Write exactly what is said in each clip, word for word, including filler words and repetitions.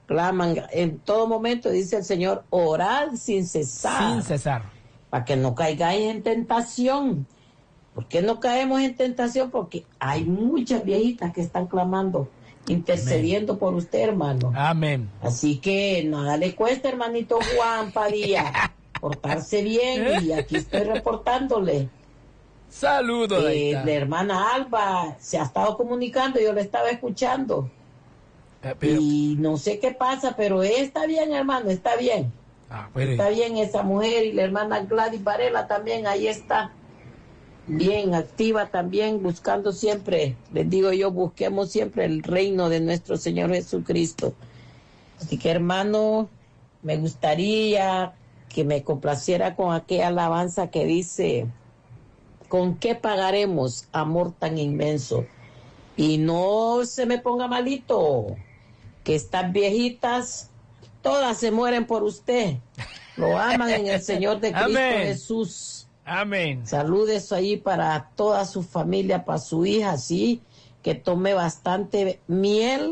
claman en todo momento, dice el Señor, orad sin cesar. Sin cesar. Para que no caigáis en tentación. ¿Por qué no caemos en tentación? Porque hay muchas viejitas que están clamando, intercediendo Amén. Por usted, hermano. Amén. Así que nada le cuesta, hermanito Juan Padilla, portarse bien, y aquí estoy reportándole. Saludos. Eh, la hermana Alba se ha estado comunicando, yo la estaba escuchando. Eh, pero... Y no sé qué pasa, pero está bien, hermano, está bien. Ah, pero... Está bien esa mujer, y la hermana Gladys Varela también, ahí está. Bien activa también, buscando siempre, les digo yo, busquemos siempre el reino de nuestro Señor Jesucristo. Así que, hermano, me gustaría que me complaciera con aquella alabanza que dice, ¿con qué pagaremos amor tan inmenso? Y no se me ponga malito, que estas viejitas, todas se mueren por usted. Lo aman en el Señor de Cristo Amén. Jesús. Amén. Saludes ahí para toda su familia, para su hija, sí, que tome bastante miel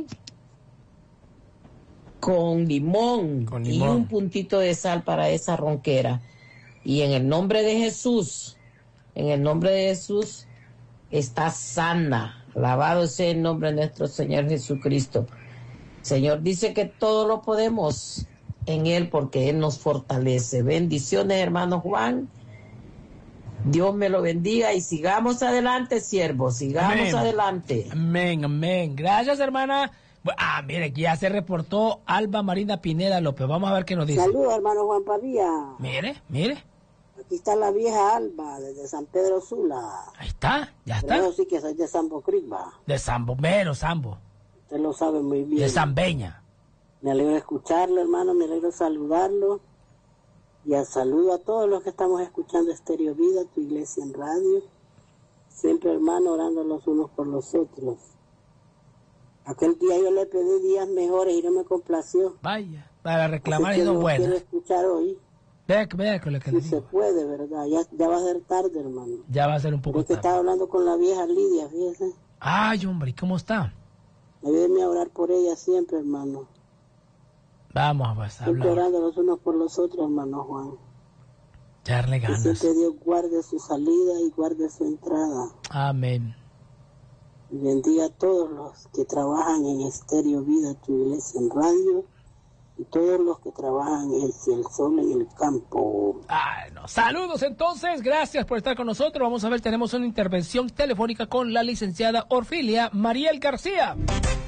con limón, con limón y un puntito de sal para esa ronquera. Y en el nombre de Jesús, en el nombre de Jesús, está sana. Alabado sea el nombre de nuestro Señor Jesucristo. Señor dice que todo lo podemos en Él porque Él nos fortalece. Bendiciones, hermano Juan. Dios me lo bendiga y sigamos adelante, siervos, sigamos amén. Adelante. Amén, amén. Gracias, hermana. Ah, mire, aquí ya se reportó Alba Marina Pineda López. Vamos a ver qué nos dice. Saludos, hermano Juan Padilla. Mire, mire. Aquí está la vieja Alba, desde San Pedro Sula. Ahí está, ya está. Yo sí que soy de Sambo Crisba. De Sambo, mero Sambo. Usted lo sabe muy bien. De Zambeña. Me alegro escucharlo, hermano, me alegro saludarlo. Y al saludo a todos los que estamos escuchando Estéreo Vida, tu iglesia en radio. Siempre, hermano, orando los unos por los otros. Aquel día yo le pedí días mejores y no me complació. Vaya, para reclamar y no bueno. Quiero escuchar hoy. Vea, vea con lo que si le se digo. puede, ¿verdad? Ya, ya va a ser tarde, hermano. Ya va a ser un poco tarde. Porque estaba hablando con la vieja Lidia, fíjese. Ay, hombre, ¿y cómo está? Ayúdeme a orar por ella siempre, hermano. Vamos a pasar. Siempre orando los unos por los otros, hermano Juan. Darle ganas. Que siempre Dios guarde su salida y guarde su entrada. Amén. Y bendiga a todos los que trabajan en Estéreo Vida, tu iglesia en radio, y todos los que trabajan en el sol en el campo. Ay, no. Saludos entonces, gracias por estar con nosotros. Vamos a ver, tenemos una intervención telefónica con la licenciada Orfilia Mariel García.